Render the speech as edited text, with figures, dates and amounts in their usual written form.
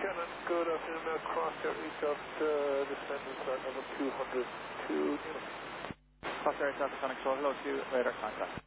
Shannon, good afternoon. Cross air reach out descending flight level 202. Cross air traffic on Control, hello to radar contact.